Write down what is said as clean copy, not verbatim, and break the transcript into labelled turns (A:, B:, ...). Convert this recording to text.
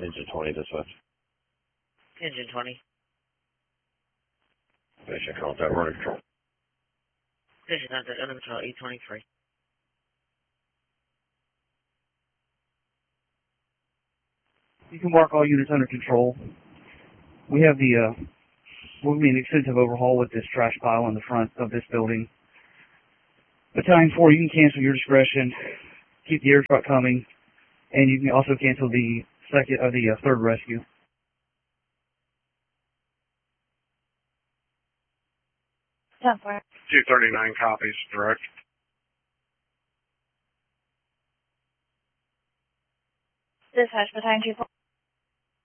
A: Engine 20 dispatch.
B: Engine 20.
A: Station contact running control.
B: Station contact under control 823.
C: You can mark all units under control. We have we'll be an extensive overhaul with this trash pile in the front of this building. Battalion 4, you can cancel your discretion, keep the air truck coming, and you can also cancel the third rescue.
D: 239 copies, direct.
E: Dispatch, Battalion 2.